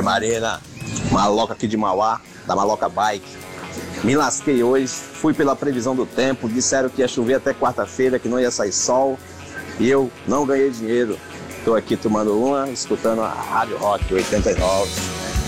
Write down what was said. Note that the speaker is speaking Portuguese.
Marina, maloca aqui de Mauá, da Maloca Bike. Me lasquei hoje, fui pela previsão do tempo, disseram que ia chover até quarta-feira, que não ia sair sol, e eu não ganhei dinheiro. Estou aqui tomando uma, escutando a Rádio Rock 89.